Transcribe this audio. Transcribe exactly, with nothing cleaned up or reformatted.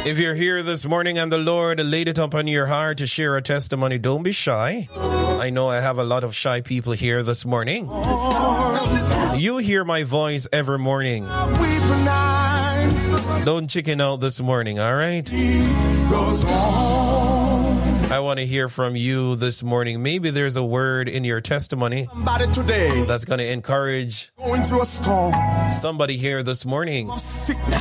If you're here this morning and the Lord laid it upon your heart to share a testimony, don't be shy. I know I have a lot of shy people here this morning. You hear my voice every morning. Don't chicken out this morning, all right? I want to hear from you this morning. Maybe there's a word in your testimony today that's going to encourage going through a storm. Somebody here this morning.